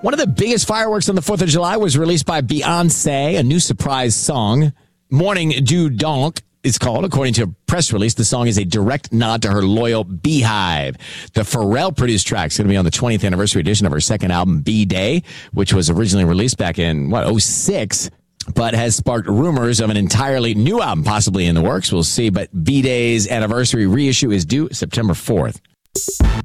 One of the biggest fireworks on the 4th of July was released by Beyoncé, a new surprise song. Morning Du Donk, it's called. According to a press release, the song is a direct nod to her loyal Beehive. The Pharrell-produced track is going to be on the 20th anniversary edition of her second album, B-Day, which was originally released back in, 2006, but has sparked rumors of an entirely new album possibly in the works. We'll see, but B-Day's anniversary reissue is due September 4th.